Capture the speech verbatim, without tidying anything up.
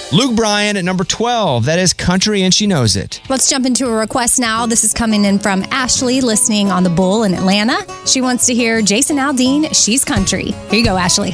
Luke Bryan at number twelve. That is Country and She Knows It. Let's jump into a request now. This is coming in from Ashley, listening on the Bull in Atlanta. She wants to hear Jason Aldean, She's Country. Here you go, Ashley.